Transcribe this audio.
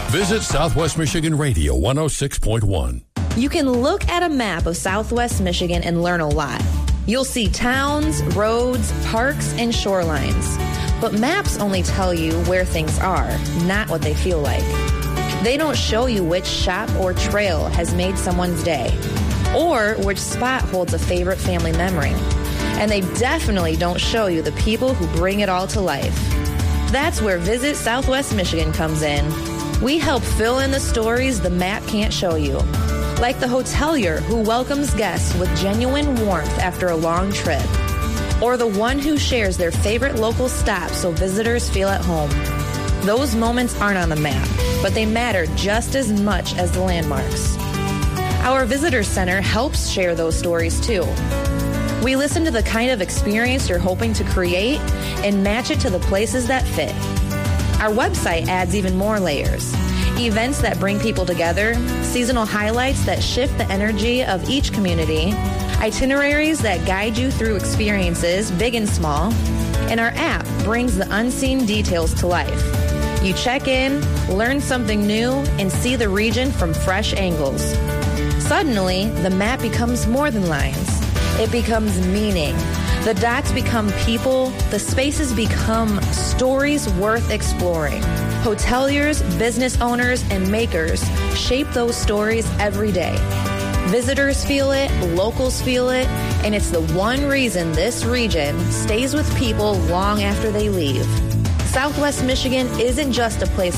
Visit Southwest Michigan Radio 106.1. You can look at a map of Southwest Michigan and learn a lot. You'll see towns, roads, parks, and shorelines. But maps only tell you where things are, not what they feel like. They don't show you which shop or trail has made someone's day, or which spot holds a favorite family memory. And they definitely don't show you the people who bring it all to life. That's where Visit Southwest Michigan comes in. We help fill in the stories the map can't show you. Like the hotelier who welcomes guests with genuine warmth after a long trip. Or the one who shares their favorite local stop so visitors feel at home. Those moments aren't on the map, but they matter just as much as the landmarks. Our Visitor Center helps share those stories too. We listen to the kind of experience you're hoping to create and match it to the places that fit. Our website adds even more layers. Events that bring people together, seasonal highlights that shift the energy of each community, itineraries that guide you through experiences, big and small, and our app brings the unseen details to life. You check in, learn something new, and see the region from fresh angles. Suddenly, the map becomes more than lines. It becomes meaning. The dots become people. The spaces become stories worth exploring. Hoteliers, business owners, and makers shape those stories every day. Visitors feel it, locals feel it, and it's the one reason this region stays with people long after they leave. Southwest Michigan isn't just a place